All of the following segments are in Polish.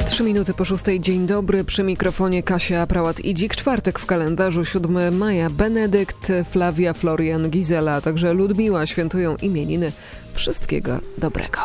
3 minuty po 6. Dzień dobry, przy mikrofonie Kasia Prałat i Dzik. Czwartek w kalendarzu, 7 maja. Benedykt, Flavia, Florian, Gizela, a także Ludmiła świętują imieniny. Wszystkiego dobrego.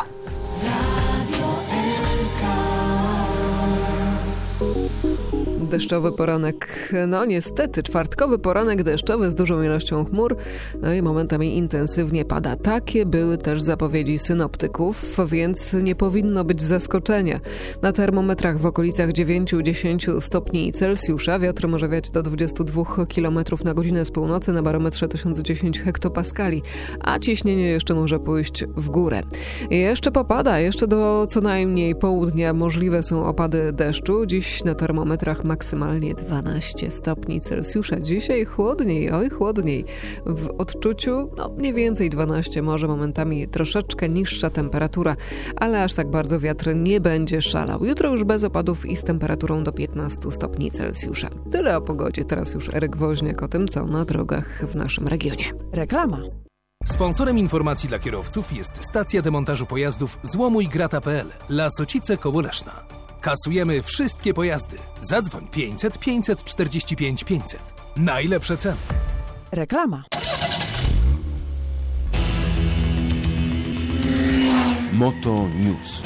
Deszczowy poranek, niestety czwartkowy poranek deszczowy z dużą ilością chmur, i momentami intensywnie pada. Takie były też zapowiedzi synoptyków, więc nie powinno być zaskoczenia. Na termometrach w okolicach 9-10 stopni Celsjusza, wiatr może wiać do 22 km na godzinę z północy, na barometrze 1010 hektopaskali, a ciśnienie jeszcze może pójść w górę. Jeszcze popada, jeszcze do co najmniej południa możliwe są opady deszczu. Dziś na termometrach maksymalnie 12 stopni Celsjusza. Dzisiaj chłodniej, chłodniej. W odczuciu mniej więcej 12, może momentami troszeczkę niższa temperatura, ale aż tak bardzo wiatr nie będzie szalał. Jutro już bez opadów i z temperaturą do 15 stopni Celsjusza. Tyle o pogodzie. Teraz już Eryk Woźniak o tym, co na drogach w naszym regionie. Reklama. Sponsorem informacji dla kierowców jest stacja demontażu pojazdów Złomujgrata.pl. Lasocice koło Leszna. Kasujemy wszystkie pojazdy. Zadzwoń 500 545 500. Najlepsze ceny. Reklama. Moto News.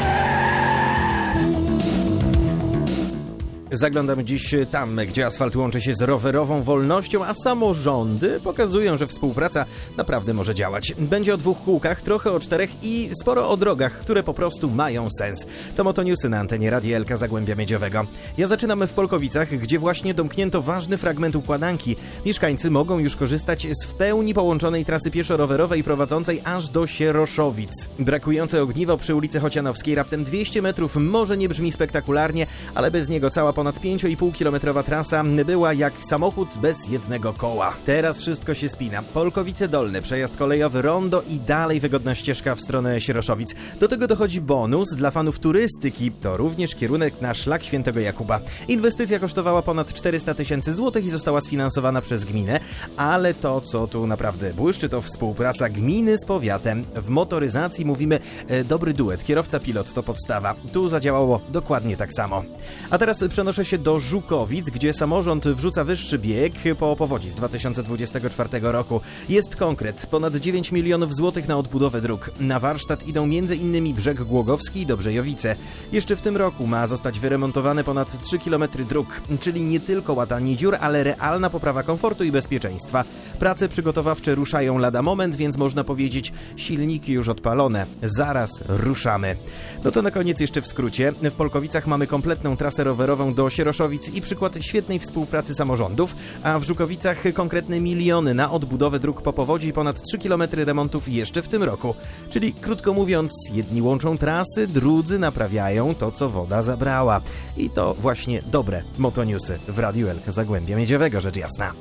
Zaglądamy dziś tam, gdzie asfalt łączy się z rowerową wolnością, a samorządy pokazują, że współpraca naprawdę może działać. Będzie o 2 kółkach, trochę o 4 i sporo o drogach, które po prostu mają sens. To Moto Newsy na antenie Radia Elka Zagłębia Miedziowego. Ja zaczynam w Polkowicach, gdzie właśnie domknięto ważny fragment układanki. Mieszkańcy mogą już korzystać z w pełni połączonej trasy pieszo-rowerowej prowadzącej aż do Sieroszowic. Brakujące ogniwo przy ulicy Chocianowskiej, raptem 200 metrów, może nie brzmi spektakularnie, ale bez niego cała ponad 5,5-kilometrowa trasa była jak samochód bez jednego koła. Teraz wszystko się spina. Polkowice Dolne, przejazd kolejowy, rondo i dalej wygodna ścieżka w stronę Sieroszowic. Do tego dochodzi bonus dla fanów turystyki. To również kierunek na szlak Świętego Jakuba. Inwestycja kosztowała ponad 400 000 złotych i została sfinansowana przez gminę, ale to, co tu naprawdę błyszczy, to współpraca gminy z powiatem. W motoryzacji mówimy dobry duet. Kierowca-pilot to podstawa. Tu zadziałało dokładnie tak samo. A teraz przenoszę się do Żukowic, gdzie samorząd wrzuca wyższy bieg po powodzi z 2024 roku. Jest konkret. Ponad 9 milionów złotych na odbudowę dróg. Na warsztat idą m.in. Brzeg Głogowski i Dobrzejowice. Jeszcze w tym roku ma zostać wyremontowane ponad 3 km dróg, czyli nie tylko łatanie dziur, ale realna poprawa komfortu i bezpieczeństwa. Prace przygotowawcze ruszają lada moment, więc można powiedzieć, silniki już odpalone. Zaraz ruszamy. No to na koniec jeszcze w skrócie. W Polkowicach mamy kompletną trasę rowerową do Sieroszowic i przykład świetnej współpracy samorządów, a w Żukowicach konkretne miliony na odbudowę dróg po powodzi i ponad 3 km remontów jeszcze w tym roku. Czyli krótko mówiąc, jedni łączą trasy, drudzy naprawiają to, co woda zabrała. I to właśnie dobre Motonewsy w Radiu Elka Zagłębia Miedziowego, rzecz jasna.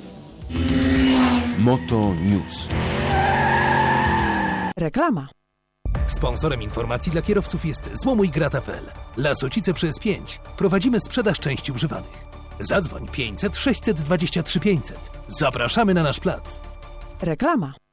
Moto News. Reklama. Sponsorem informacji dla kierowców jest Złomujgrata.pl. Lasocice przez 5. Prowadzimy sprzedaż części używanych. Zadzwoń 500 623 500. Zapraszamy na nasz plac. Reklama.